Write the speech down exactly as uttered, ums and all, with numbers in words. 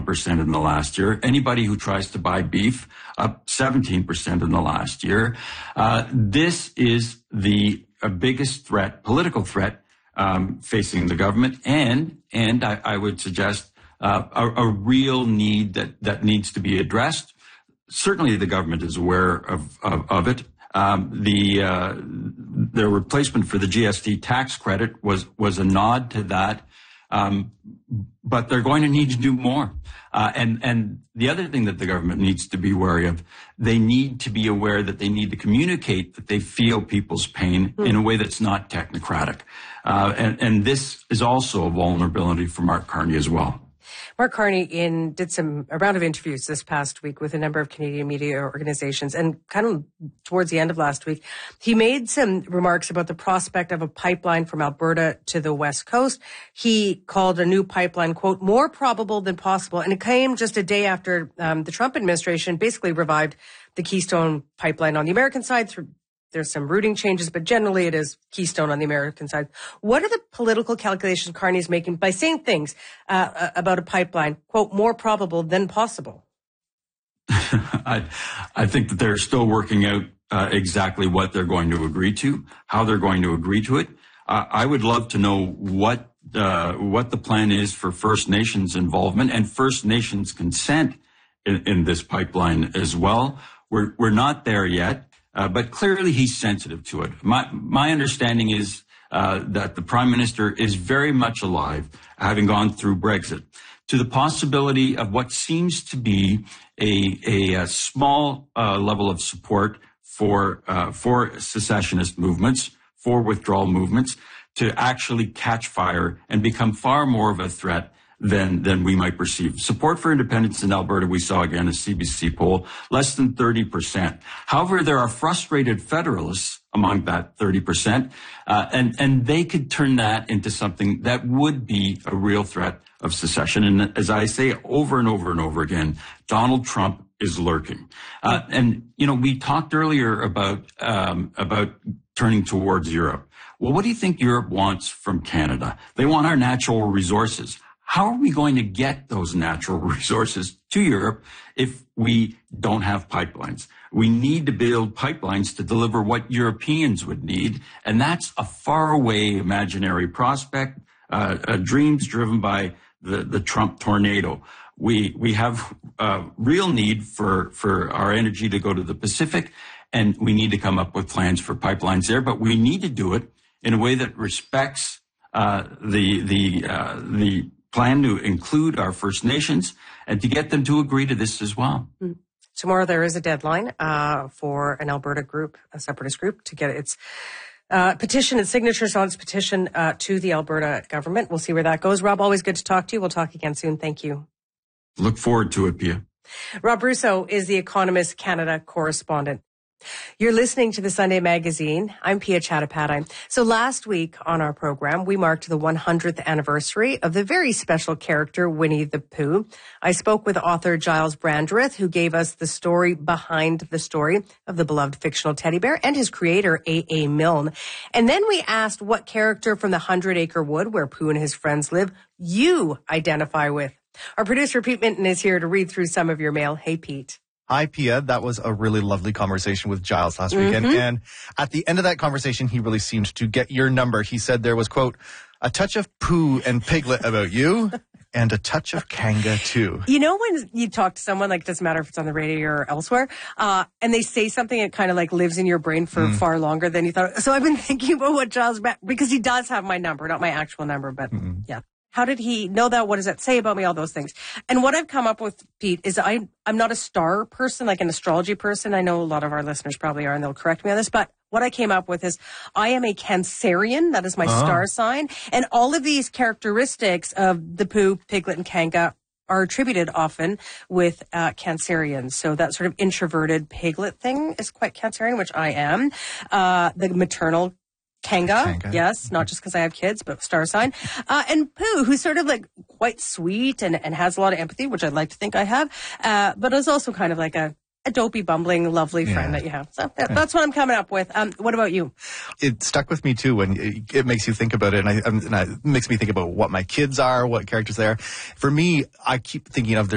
percent in the last year. Anybody who tries to buy beef, up seventeen percent in the last year. Uh, this is the uh, biggest threat, political threat, um, facing the government, and and I, I would suggest uh, a, a real need that that needs to be addressed. Certainly, the government is aware of of, of it. Um, the uh, the replacement for the G S T tax credit was was a nod to that. Um, but they're going to need to do more. Uh, and, and the other thing that the government needs to be wary of, they need to be aware that they need to communicate that they feel people's pain mm. in a way that's not technocratic. Uh, and, and this is also a vulnerability for Mark Carney as well. Mark Carney in did some a round of interviews this past week with a number of Canadian media organizations, and kind of towards the end of last week, he made some remarks about the prospect of a pipeline from Alberta to the West Coast. He called a new pipeline, quote, more probable than possible, and it came just a day after um, the Trump administration basically revived the Keystone pipeline on the American side through. There's some routing changes, but generally it is Keystone on the American side. What are the political calculations Carney's making by saying things uh, about a pipeline, quote, more probable than possible? I, I think that they're still working out uh, exactly what they're going to agree to, how they're going to agree to it. Uh, I would love to know what uh, what the plan is for First Nations involvement and First Nations consent in, in this pipeline as well. We're we're not there yet. Uh, but clearly he's sensitive to it. My, my understanding is uh, that the Prime Minister is very much alive, having gone through Brexit, to the possibility of what seems to be a, a, a small uh, level of support for uh, for secessionist movements, for withdrawal movements, to actually catch fire and become far more of a threat than than we might perceive. Support for independence in Alberta, we saw again a C B C poll, less than thirty percent. However, there are frustrated federalists among that thirty percent, uh, and, and they could turn that into something that would be a real threat of secession. And as I say over and over and over again, Donald Trump is lurking. Uh, and, you know, we talked earlier about um, about turning towards Europe. Well, what do you think Europe wants from Canada? They want our natural resources. How are we going to get those natural resources to Europe if we don't have pipelines? We need to build pipelines to deliver what Europeans would need, and that's a faraway imaginary prospect, uh, uh, dreams driven by the, the Trump tornado. We we have a real need for, for our energy to go to the Pacific, and we need to come up with plans for pipelines there, but we need to do it in a way that respects uh, the the uh, the plan to include our First Nations and to get them to agree to this as well. Mm. Tomorrow there is a deadline uh, for an Alberta group, a separatist group, to get its uh, petition and signatures on its petition uh, to the Alberta government. We'll see where that goes. Rob, always good to talk to you. We'll talk again soon. Thank you. Look forward to it, Pia. Rob Russo is the Economist Canada correspondent. You're listening to the Sunday Magazine. I'm Pia Chattopadhyay. So last week on our program, we marked the one hundredth anniversary of the very special character Winnie the Pooh. I spoke with author Giles Brandreth, who gave us the story behind the story of the beloved fictional teddy bear, and his creator, A A. Milne. And then we asked what character from the Hundred Acre Wood, where Pooh and his friends live, you identify with. Our producer, Pete Minton, is here to read through some of your mail. Hey, Pete. Hi, Pia. That was a really lovely conversation with Giles last Mm-hmm. weekend. And at the end of that conversation, he really seemed to get your number. He said there was, quote, a touch of Pooh and Piglet about you and a touch of Kanga, too. You know when you talk to someone, like it doesn't matter if it's on the radio or elsewhere, uh, and they say something and it kind of like lives in your brain for mm. far longer than you thought. So I've been thinking about what Giles, because he does have my number, not my actual number, but mm-hmm. yeah. How did he know that? What does that say about me? All those things. And what I've come up with, Pete, is I, I'm not a star person, like an astrology person. I know a lot of our listeners probably are, and they'll correct me on this. But what I came up with is I am a Cancerian. That is my uh-huh. star sign. And all of these characteristics of the Pooh, Piglet, and Kanga are attributed often with uh, Cancerians. So that sort of introverted piglet thing is quite Cancerian, which I am. Uh, the maternal Kanga, Kanga, yes, not just because I have kids, but star sign. Uh, and Pooh, who's sort of like quite sweet and, and has a lot of empathy, which I'd like to think I have, uh, but is also kind of like a, a dopey, bumbling, lovely friend yeah. that you have. So yeah, that's what I'm coming up with. Um, what about you? It stuck with me, too, and it, it makes you think about it, and, I, and it makes me think about what my kids are, what characters they are. For me, I keep thinking of